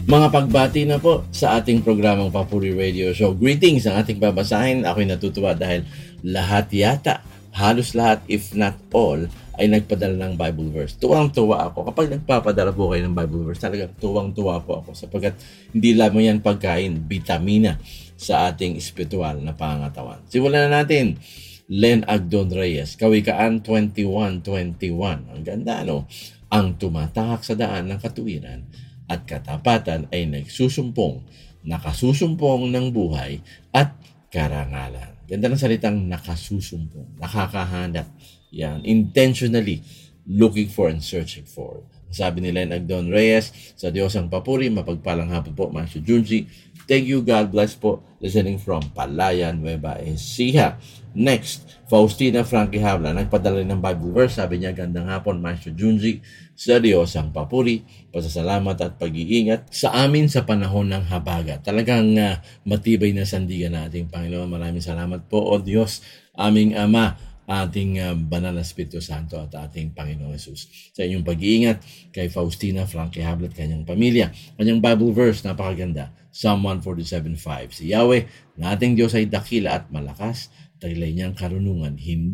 Mga pagbati na po sa ating programang Papuri Radio Show. Greetings ang ating babasahin. Ako'y natutuwa dahil lahat yata, halos lahat, if not all, ay nagpadala ng Bible verse. Tuwang-tuwa ako. Kapag nagpapadala po kayo ng Bible verse, talagang tuwang-tuwa po ako sapagkat hindi lamang yan pagkain, vitamina sa ating espiritual na pangangatawan. Simulan na natin. Len Agdon Reyes, Kawikaan 21:21. Ang ganda, no? Ang tumatahak sa daan ng katuwiran at katapatan ay nakasusumpong ng buhay at karangalan. Ganda ng salitang nakasusumpong, nakakahanap. Yan, intentionally looking for and searching for. Sabi ni Len Agdon Reyes, sa Diyos ang papuri, mapagpalang hapon po, Master Junji. Thank you, God bless po. Listening from Palayan, Nueva Ecija. Next, Faustina Frankie Habla, nagpadala rin ng Bible verse. Sabi niya, gandang hapon, Master Junji. Sa Diyos ang papuri, pasasalamat at pag-iingat sa amin sa panahon ng habaga. Talagang matibay na sandigan nating Panginoon. Maraming salamat po, O Diyos, aming Ama, ating Banal na Espiritu Santo at ating Panginoon Jesus. Sa inyong pag-iingat kay Faustina Frankie Habla at kanyang pamilya. Kanyang Bible verse, napakaganda. Psalm 147:5. Si Yahweh, na ating Diyos ay dakila at malakas, taglay niyang karunungan,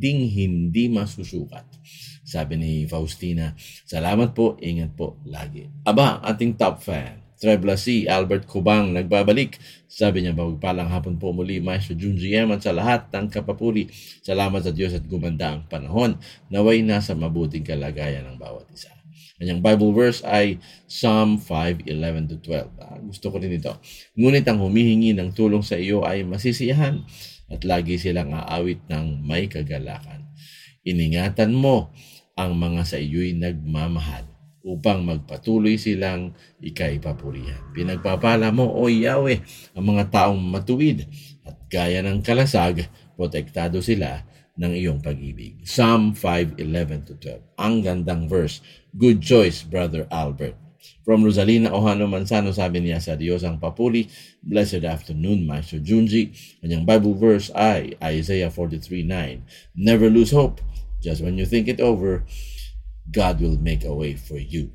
hindi masusukat. Sabi ni Faustina, salamat po, ingat po lagi. Aba, ating top fan, Trebla C. Albert Kubang, nagbabalik. Sabi niya, magpalang hapon po muli, Maestro Junji M. at sa lahat ng kapapuri. Salamat sa Diyos at gumanda ang panahon. Naway nasa mabuting kalagayan ng bawat isa. Kanyang Bible verse ay Psalm 5:11-12. Gusto ko rin ito. Ngunit ang humihingi ng tulong sa iyo ay masisiyahan at lagi silang aawit ng may kagalakan. Iningatan mo ang mga sa iyo'y nagmamahal upang magpatuloy silang ika'y papurihan. Pinagpapala mo, O Yahweh, ang mga taong matuwid at gaya ng kalasag, protektado sila ng iyong pag-ibig. Psalm 5:11-12. Ang gandang verse. Good choice, Brother Albert. From Rosalina Ohano Manzano, sabi niya, sa Diyos ang papuri. Blessed afternoon, Master Junji. Kanyang Bible verse ay Isaiah 43:9. Never lose hope. Just when you think it over, God will make a way for you.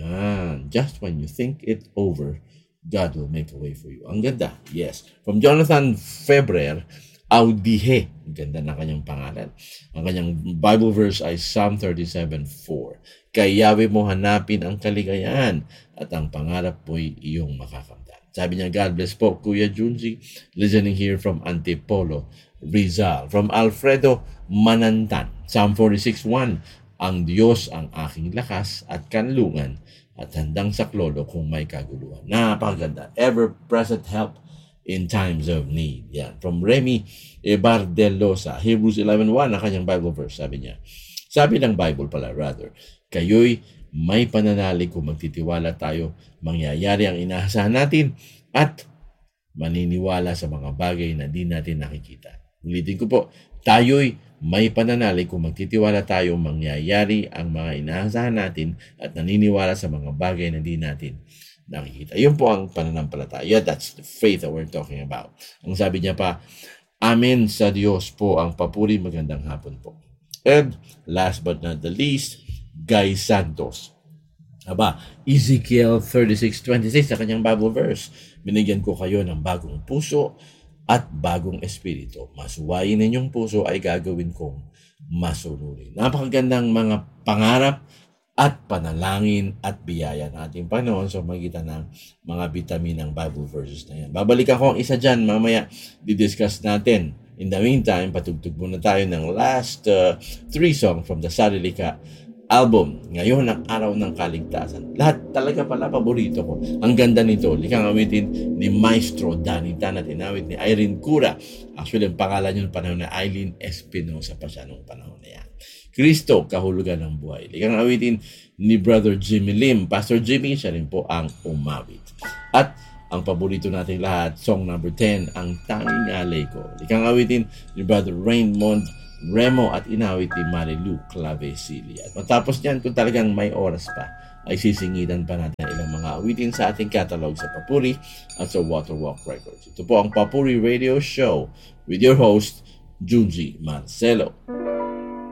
Yan. Just when you think it over, God will make a way for you. Ang ganda. Yes. From Jonathan Febrer, Audihe. Ang ganda na kanyang pangalan. Ang kanyang Bible verse ay Psalm 37:4. Kay Yahweh mo hanapin ang kaligayahan at ang pangarap mo'y iyong makakamtan. Sabi niya, God bless po, Kuya Junji. Listening here from Antipolo, Rizal. From Alfredo Manantan, Psalm 46:1. Ang Diyos ang aking lakas at kanlungan at handang saklolo kung may kaguluhan. Napakaganda. Ever-present help in times of need. Yan. From Remy Ebardelosa, Hebrews 11:1, ang kanyang Bible verse. Sabi niya, sabi ng Bible pala, rather, kayo'y may pananalig kung magtitiwala tayo, mangyayari ang inaasahan natin at maniniwala sa mga bagay na di natin nakikita. Ulitin ko po, tayo'y may pananalig kung magtitiwala tayo, mangyayari ang mga inaasahan natin at naniniwala sa mga bagay na di natin nakikita. Yun po ang pananampalataya. That's the faith that we're talking about. Ang sabi niya pa, Amen sa Diyos po ang papuri, magandang hapon po. And last but not the least, Guy Santos. Aba, Ezekiel 36:26 sa kanyang Bible verse. Binigyan ko kayo ng bagong puso at bagong espiritu. Masuwayin ninyong puso ay gagawin kong masunurin. Napakagandang mga pangarap at panalangin at biyaya ng ating Panginoon sa magitan ng mga bitaminang Bible verses na yan. Babalikan ko ang isa dyan. Mamaya, didiscuss natin. In the meantime, patugtog muna tayo ng last 3 songs from the Sarilika album. Ngayon ang araw ng kaligtasan. Lahat talaga pala paborito ko. Ang ganda nito. Likang awitin ni Maestro Danny Tan at inawit ni Irene Cura. Actually, ang pangalan yun panahon na Eileen Espinosa pa siya nung panahon na yan. Kristo, kahulugan ng buhay. Likang awitin ni Brother Jimmy Lim. Pastor Jimmy, siya rin po ang umawit. At ang paborito nating lahat, song number 10, Ang Tanging Alay Ko. Likang awitin ni Brother Raymond Remo at inawit ni Marilu Clavecilla. At matapos niyan, kung talagang may oras pa, ay sisingitan pa natin ilang mga awitin sa ating catalog sa Papuri at sa Waterwalk Records. Ito po ang Papuri Radio Show with your host, Junji Marcelo.